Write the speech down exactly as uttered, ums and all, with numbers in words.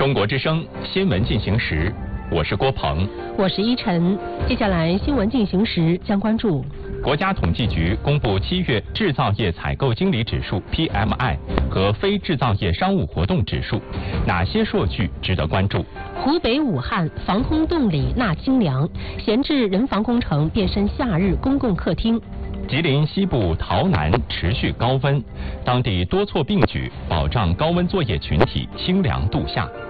中国之声新闻进行时，我是郭鹏， 我是依晨。接下来新闻进行时将关注： 国家统计局公布七月制造业采购经理指数 P M I 和非制造业商务活动指数，哪些数据值得关注？ 湖北武汉防空洞里纳清凉，闲置人防工程变身夏日公共客厅。 吉林西部洮南持续高温，当地多措并举，保障高温作业群体清凉度夏。